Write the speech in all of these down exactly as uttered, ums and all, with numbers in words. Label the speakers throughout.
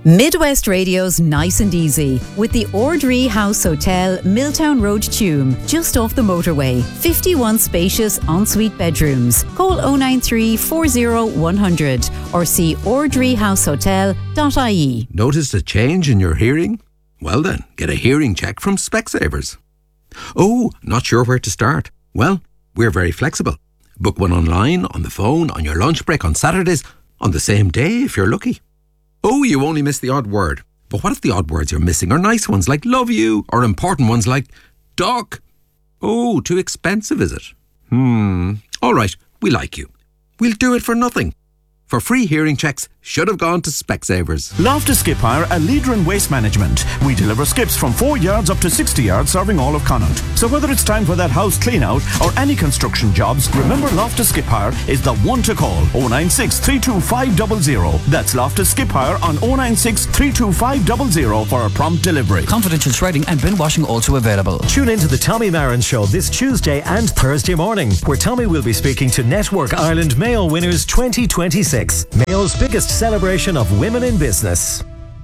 Speaker 1: Midwest Radio's Nice and Easy with the Ordree House Hotel, Milltown Road, Tuam, just off the motorway. fifty-one spacious ensuite bedrooms. Call oh nine three, four oh, one hundred or see ordree house hotel dot I E.
Speaker 2: Noticed a change in your hearing? Well then, get a hearing check from Specsavers. Oh, not sure where to start? Well, we're very flexible. Book one online, on the phone, on your lunch break, on Saturdays, on the same day if you're lucky. Oh, you only missed the odd word. But what if the odd words you're missing are nice ones like love you, or important ones like duck? Oh, too expensive, is it? Hmm. All right, we like you. We'll do it for nothing. For free hearing checks, should have gone to Specsavers.
Speaker 3: Loftus Skip Hire, a leader in waste management. We deliver skips from four yards up to sixty yards, serving all of Connaught. So whether it's time for that house clean out or any construction jobs, remember Loftus Skip Hire is the one to call. oh nine six, three two five zero zero. That's Loftus Skip Hire on oh nine six, three two five zero zero for a prompt delivery.
Speaker 4: Confidential shredding and bin washing also available.
Speaker 5: Tune in to the Tommy Marin Show this Tuesday and Thursday morning, where Tommy will be speaking to Network Ireland Mayo Winners twenty twenty-six. Mayo's biggest celebration of women in business.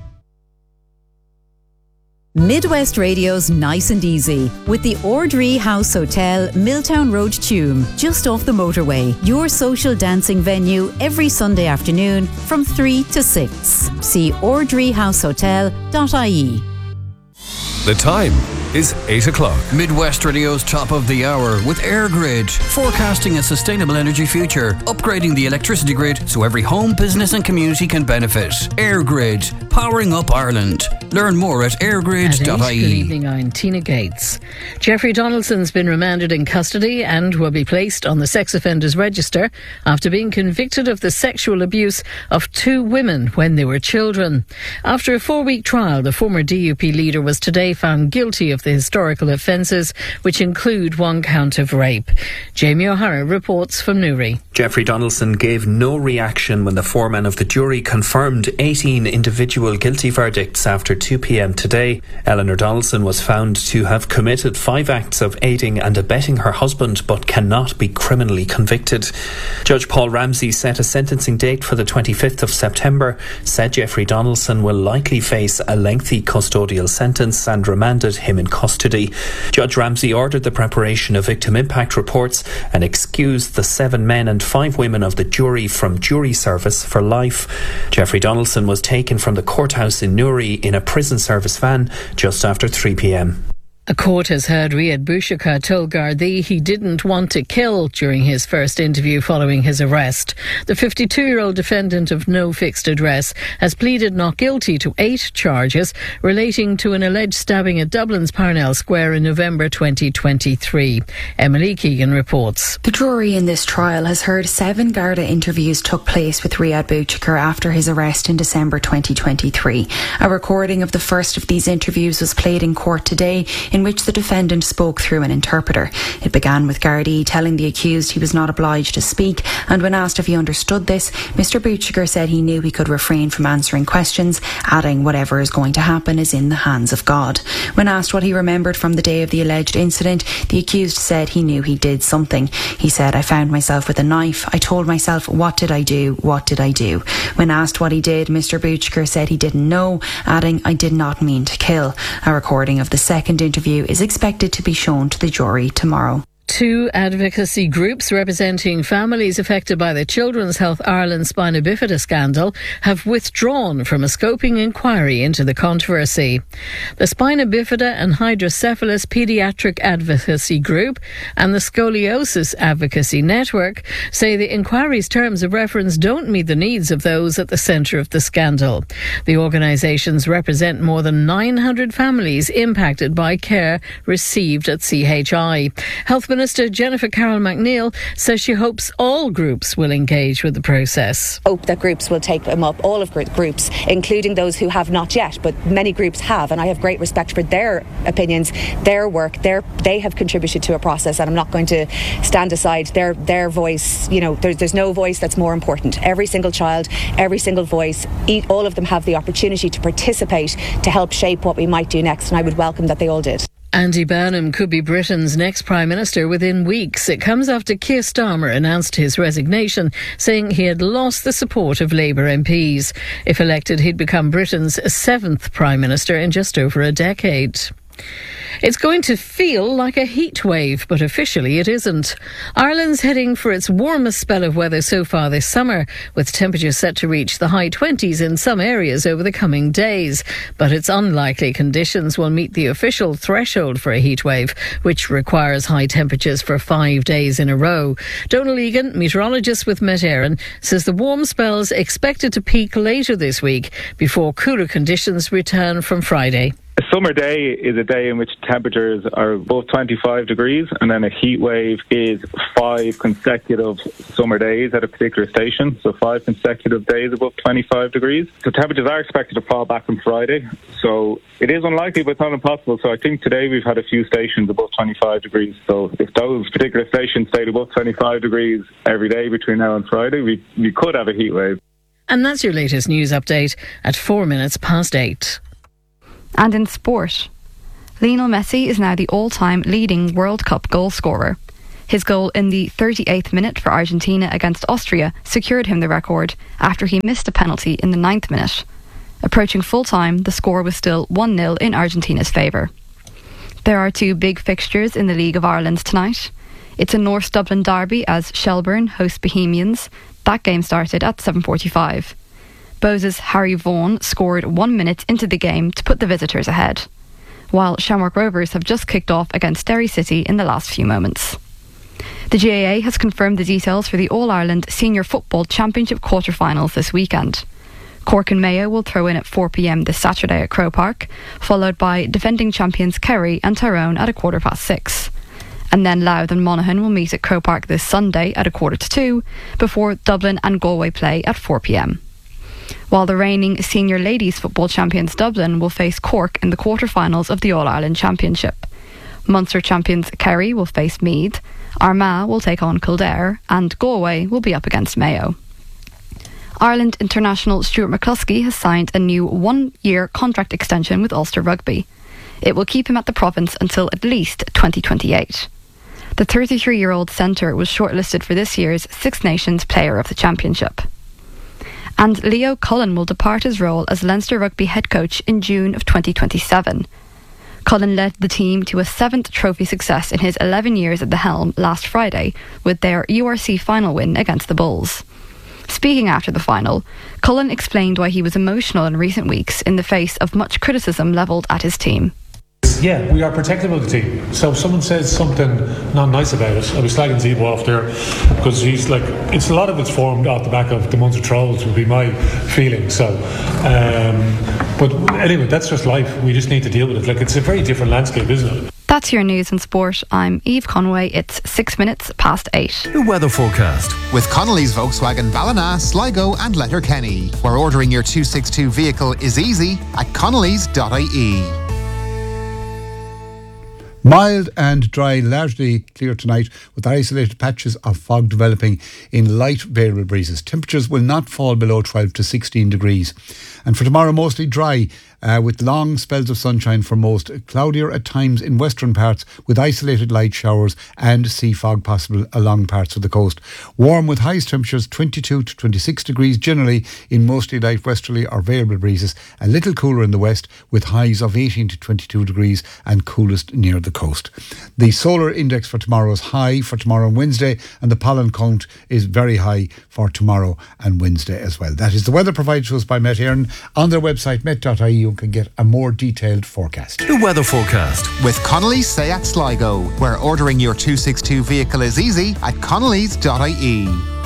Speaker 1: Midwest Radio's Nice and Easy with the Ordree House Hotel, Milltown Road, Tuam, just off the motorway. Your social dancing venue every Sunday afternoon from three to six. See ordree house hotel dot I E.
Speaker 6: The time is eight o'clock.
Speaker 4: Midwest Radio's top of the hour with EirGrid, forecasting a sustainable energy future, upgrading the electricity grid so every home, business and community can benefit. EirGrid, powering up Ireland. Learn more at air grid dot I E.
Speaker 7: Good evening, I'm Tina Gates. Jeffrey Donaldson's been remanded in custody and will be placed on the sex offenders register after being convicted of the sexual abuse of two women when they were children. After a four-week trial, the former D U P leader was today found guilty of the historical offences, which include one count of rape. Jamie O'Hara reports from Newry.
Speaker 8: Jeffrey Donaldson gave no reaction when the foreman of the jury confirmed eighteen individual guilty verdicts after two p.m. today. Eleanor Donaldson was found to have committed five acts of aiding and abetting her husband, but cannot be criminally convicted. Judge Paul Ramsey set a sentencing date for the twenty-fifth of September, said Jeffrey Donaldson will likely face a lengthy custodial sentence and remanded him in custody. Judge Ramsey ordered the preparation of victim impact reports and excused the seven men and five women of the jury from jury service for life. Jeffrey Donaldson was taken from the courthouse in Newry in a prison service van just after three p.m.
Speaker 7: A court has heard Riyad Bouchika told Gardaí he didn't want to kill during his first interview following his arrest. The fifty-two-year-old defendant of no fixed address has pleaded not guilty to eight charges relating to an alleged stabbing at Dublin's Parnell Square in November twenty twenty-three. Emily Keegan reports.
Speaker 9: The jury in this trial has heard seven Garda interviews took place with Riyad Bouchika after his arrest in December twenty twenty-three. A recording of the first of these interviews was played in court today, in which the defendant spoke through an interpreter. It began with Gardaí telling the accused he was not obliged to speak, and when asked if he understood this, Mister Bouchika said he knew he could refrain from answering questions, adding whatever is going to happen is in the hands of God. When asked what he remembered from the day of the alleged incident, the accused said he knew he did something. He said, "I found myself with a knife. I told myself, what did I do? What did I do?" When asked what he did, Mister Bouchika said he didn't know, adding, "I did not mean to kill." A recording of the second interview is expected to be shown to the jury tomorrow.
Speaker 7: Two advocacy groups representing families affected by the Children's Health Ireland spina bifida scandal have withdrawn from a scoping inquiry into the controversy. The Spina Bifida and Hydrocephalus Paediatric Advocacy Group and the Scoliosis Advocacy Network say the inquiry's terms of reference don't meet the needs of those at the centre of the scandal. The organisations represent more than nine hundred families impacted by care received at C H I. Health Minister Minister Jennifer Carroll McNeil says she hopes all groups will engage with the process.
Speaker 10: Hope that groups will take them up, all of groups, including those who have not yet, but many groups have, and I have great respect for their opinions, their work, their they have contributed to a process, and I'm not going to stand aside their their voice. You know, there's, there's no voice that's more important. Every single child, every single voice, all of them have the opportunity to participate to help shape what we might do next, and I would welcome that they all did.
Speaker 7: Andy Burnham could be Britain's next Prime Minister within weeks. It comes after Keir Starmer announced his resignation, saying he had lost the support of Labour M Ps. If elected, he'd become Britain's seventh Prime Minister in just over a decade. It's going to feel like a heat wave, but officially it isn't. Ireland's heading for its warmest spell of weather so far this summer, with temperatures set to reach the high twenties in some areas over the coming days. But it's unlikely conditions will meet the official threshold for a heat wave, which requires high temperatures for five days in a row. Donal Egan, meteorologist with Met Éireann, says the warm spell's expected to peak later this week before cooler conditions return from Friday.
Speaker 11: A summer day is a day in which temperatures are above twenty-five degrees, and then a heat wave is five consecutive summer days at a particular station, so five consecutive days above twenty-five degrees. So temperatures are expected to fall back on Friday, so it is unlikely but it's not impossible. So I think today we've had a few stations above twenty-five degrees, so if those particular stations stayed above twenty-five degrees every day between now and Friday, we, we could have a heat wave.
Speaker 7: And that's your latest news update at four minutes past eight.
Speaker 12: And in sport, Lionel Messi is now the all-time leading World Cup goal scorer. His goal in the thirty-eighth minute for Argentina against Austria secured him the record after he missed a penalty in the ninth minute. Approaching full-time, the score was still one nil in Argentina's favour. There are two big fixtures in the League of Ireland tonight. It's a North Dublin derby as Shelbourne host Bohemians. That game started at seven forty-five. Bows' Harry Vaughan scored one minute into the game to put the visitors ahead, while Shamrock Rovers have just kicked off against Derry City in the last few moments. The G A A has confirmed the details for the All-Ireland Senior Football Championship quarter-finals this weekend. Cork and Mayo will throw in at four p.m. this Saturday at Croke Park, followed by defending champions Kerry and Tyrone at a quarter past six. And then Louth and Monaghan will meet at Croke Park this Sunday at a quarter to two, before Dublin and Galway play at four p.m. While the reigning senior ladies football champions Dublin will face Cork in the quarter-finals of the All-Ireland Championship. Munster champions Kerry will face Meath, Armagh will take on Kildare, and Galway will be up against Mayo. Ireland international Stuart McCluskey has signed a new one-year contract extension with Ulster Rugby. It will keep him at the province until at least twenty twenty-eight. The thirty-three-year-old centre was shortlisted for this year's Six Nations Player of the Championship. And Leo Cullen will depart his role as Leinster Rugby head coach in June of twenty twenty-seven. Cullen led the team to a seventh trophy success in his eleven years at the helm last Friday with their U R C final win against the Bulls. Speaking after the final, Cullen explained why he was emotional in recent weeks in the face of much criticism levelled at his team.
Speaker 13: Yeah, we are protective of the team. So if someone says something not nice about it, I was slagging Zebo off there because he's like, it's a lot of it's formed off the back of the Munster trolls would be my feeling. So, um, but anyway, that's just life. We just need to deal with it. Like, it's a very different landscape, isn't it?
Speaker 12: That's your news and sport. I'm Eve Conway. It's six minutes past eight.
Speaker 6: The weather forecast
Speaker 14: with Connolly's Volkswagen Ballina, Sligo and Letterkenny, where ordering your two sixty-two vehicle is easy at connellys dot I E.
Speaker 15: Mild and dry, largely clear tonight with isolated patches of fog developing in light variable breezes. Temperatures will not fall below twelve to sixteen degrees. And for tomorrow, mostly dry uh, with long spells of sunshine for most. Cloudier at times in western parts with isolated light showers and sea fog possible along parts of the coast. Warm with highest temperatures twenty-two to twenty-six degrees generally in mostly light westerly or variable breezes. A little cooler in the west with highs of eighteen to twenty-two degrees and coolest near the coast. The solar index for tomorrow is high for tomorrow and Wednesday, and the pollen count is very high for tomorrow and Wednesday as well. That is the weather provided to us by Met Éireann. On their website met dot I E you can get a more detailed forecast.
Speaker 6: The weather forecast
Speaker 14: with Connolly's Seat Sligo, where ordering your two sixty-two vehicle is easy at connellys dot I E.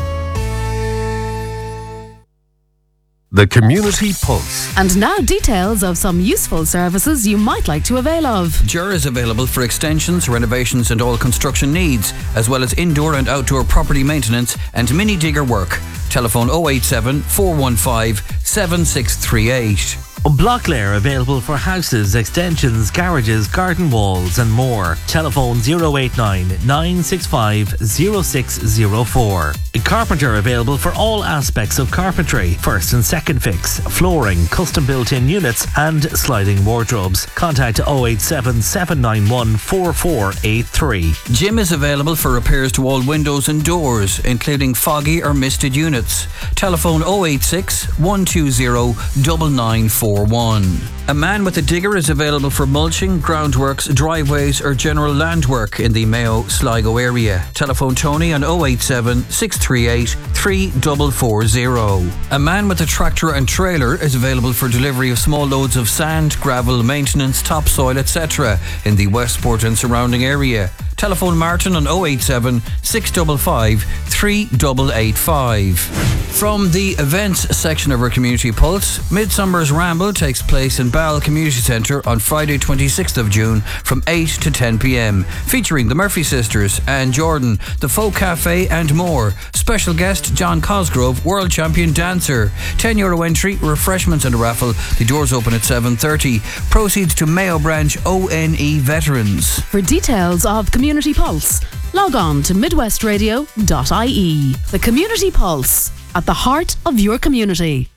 Speaker 6: The Community Pulse.
Speaker 16: And now details of some useful services you might like to avail of.
Speaker 4: J E R is available for extensions, renovations and all construction needs, as well as indoor and outdoor property maintenance and mini digger work. Telephone oh eight seven, four one five, seven six three eight.
Speaker 17: Blocklair available for houses, extensions, garages, garden walls and more. Telephone zero eight nine, nine six five, zero six zero four. Carpenter available for all aspects of carpentry. First and second fix, flooring, custom built-in units and sliding wardrobes. Contact oh eight seven, seven nine one, four four eight three.
Speaker 4: Jim is available for repairs to all windows and doors, including foggy or misted units. Telephone oh eight six, one two zero, nine nine four one. A man with a digger is available for mulching, groundworks, driveways or general land work in the Mayo Sligo area. Telephone Tony on oh eight seven, six three eight, three four four zero. A man with a tractor and trailer is available for delivery of small loads of sand, gravel, maintenance, topsoil, et cetera in the Westport and surrounding area. Telephone Martin on oh eight seven, six five five, three eight eight five. From the events section of our Community Pulse, Midsummer's Ramble takes place in Ball Community Centre on Friday twenty-sixth of June from eight to ten p.m, featuring the Murphy Sisters, Anne Jordan, the Folk Cafe and more. Special guest John Cosgrove, world champion dancer. ten euro entry, refreshments and a raffle. The doors open at seven thirty. Proceeds to Mayo Branch O N E veterans.
Speaker 16: For details of Community Pulse, log on to midwest radio dot I E. The Community Pulse, at the heart of your community.